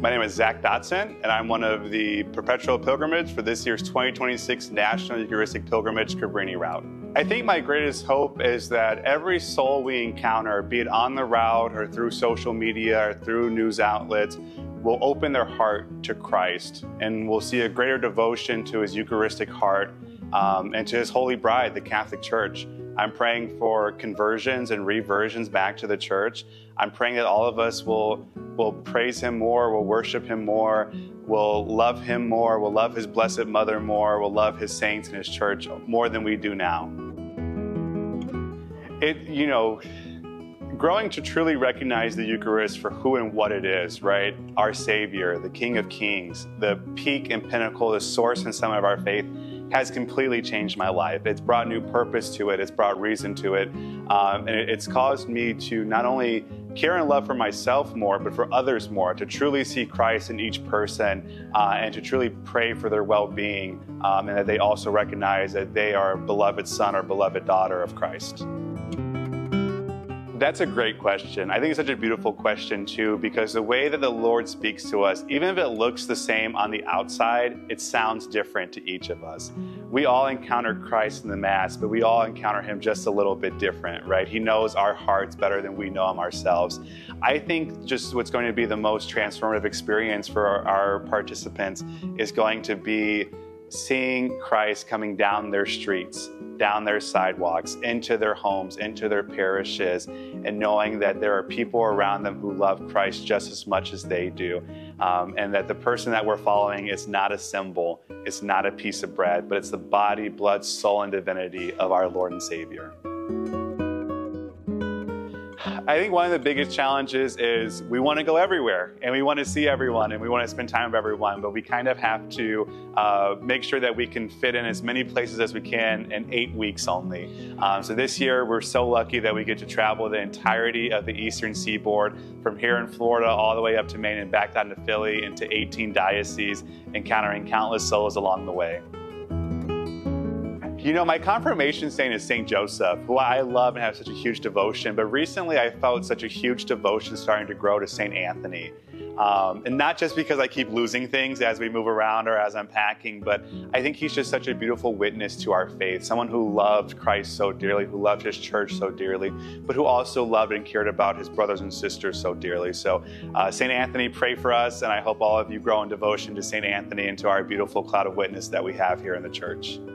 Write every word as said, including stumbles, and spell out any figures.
My name is Zach Dotson, and I'm one of the perpetual pilgrimage for this year's twenty twenty-six National Eucharistic Pilgrimage Cabrini Route. I think my greatest hope is that every soul we encounter, be it on the route or through social media or through news outlets, will open their heart to Christ and will see a greater devotion to his Eucharistic heart um, and to his holy bride, the Catholic Church. I'm praying for conversions and reversions back to the church. I'm praying that all of us will, will praise him more, will worship him more, will love him more, will love his Blessed Mother more, will love his saints and his church more than we do now. It, you know, growing to truly recognize the Eucharist for who and what it is, right? Our Savior, the King of Kings, the peak and pinnacle, the source and summit of our faith, has completely changed my life. It's brought new purpose to it. It's brought reason to it. Um, and it, it's caused me to not only care and love for myself more, but for others more, to truly see Christ in each person uh, and to truly pray for their well-being um, and that they also recognize that they are a beloved son or beloved daughter of Christ. That's a great question. I think it's such a beautiful question too, because the way that the Lord speaks to us, even if it looks the same on the outside, it sounds different to each of us. We all encounter Christ in the Mass, but we all encounter him just a little bit different, right? He knows our hearts better than we know him ourselves. I think just what's going to be the most transformative experience for our, our participants is going to be seeing Christ coming down their streets, down their sidewalks, into their homes, into their parishes, and knowing that there are people around them who love Christ just as much as they do. Um, and that the person that we're following is not a symbol, it's not a piece of bread, but it's the body, blood, soul, and divinity of our Lord and Savior. I think one of the biggest challenges is we want to go everywhere and we want to see everyone and we want to spend time with everyone, but we kind of have to uh, make sure that we can fit in as many places as we can in eight weeks only. Um, so this year we're so lucky that we get to travel the entirety of the Eastern Seaboard from here in Florida all the way up to Maine and back down to Philly into eighteen dioceses, encountering countless souls along the way. You know, my confirmation saint is Saint Joseph, who I love and have such a huge devotion, but recently I felt such a huge devotion starting to grow to Saint Anthony. Um, and not just because I keep losing things as we move around or as I'm packing, but I think he's just such a beautiful witness to our faith, someone who loved Christ so dearly, who loved his church so dearly, but who also loved and cared about his brothers and sisters so dearly. So uh, Saint Anthony, pray for us, and I hope all of you grow in devotion to Saint Anthony and to our beautiful cloud of witness that we have here in the church.